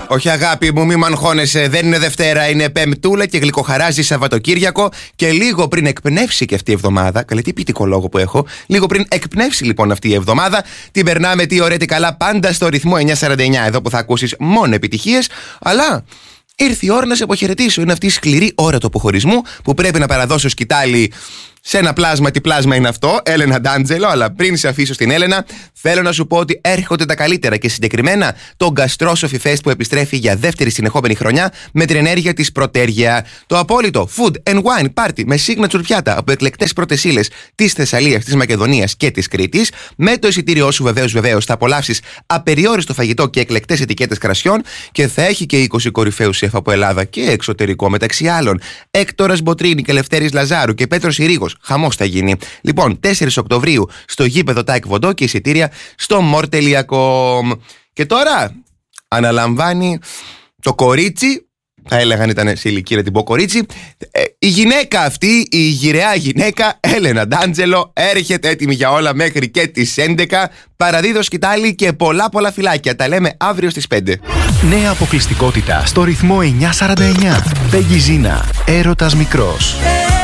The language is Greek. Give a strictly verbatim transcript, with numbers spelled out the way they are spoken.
Όχι αγάπη μου, μη μ' αγχώνεσαι. Δεν είναι Δευτέρα, είναι Πεμπτούλα και γλυκοχαράζει Σαββατοκύριακο. Και λίγο πριν εκπνεύσει και αυτή η εβδομάδα. Καλή, τι ποιητικό λόγο που έχω. Λίγο πριν εκπνεύσει λοιπόν αυτή η εβδομάδα, την περνάμε τι ωραία τι καλά πάντα στο ρυθμό εννιακόσια σαράντα εννιά. Εδώ που θα ακούσεις μόνο επιτυχίες. Αλλά ήρθε η ώρα να σε αποχαιρετήσω. Είναι αυτή η σκληρή ώρα του αποχωρισμού που πρέπει να παραδώσω σκητάλη σε ένα πλάσμα. Τι πλάσμα είναι αυτό, Έλενα Ντάντζελο. Αλλά πριν σε αφήσω στην Έλενα, θέλω να σου πω ότι έρχονται τα καλύτερα και συγκεκριμένα το Gastrosophy Fest που επιστρέφει για δεύτερη συνεχόμενη χρονιά με την ενέργεια της Πρωτέργεια. Το απόλυτο food and wine party με signature πιάτα από εκλεκτές πρώτες ύλες της Θεσσαλίας, της Μακεδονίας και της Κρήτης. Με το εισιτήριό σου βεβαίως βεβαίως θα απολαύσεις απεριόριστο φαγητό και εκλεκτές ετικέτες κρασιών και θα έχει και είκοσι κορυφαίους σεφ από Ελλάδα και εξωτερικό, μεταξύ άλλων Έκτορας Μποτρίνη και Λευτέρης Λαζάρου και Πέτρος Ηρίγος. Χαμός θα γίνει. Λοιπόν, τέσσερις Οκτωβρίου στο γήπεδο Τάικ Βοντό και εισιτήρια στο more τελεία com. Και τώρα αναλαμβάνει το κορίτσι, θα έλεγαν ήταν σε ηλικία να την πω κορίτσι, ε, η γυναίκα αυτή, η γυραιά γυναίκα Έλενα Ντάντζελο, έρχεται έτοιμη για όλα μέχρι και τις έντεκα. Παραδίδω σκητάλη και πολλά πολλά φυλάκια. Τα λέμε αύριο στις πέντε. Νέα αποκλειστικότητα στο ρυθμό εννιακόσια σαράντα εννιά. Πέγγι Ζίνα, έρωτας μικρός.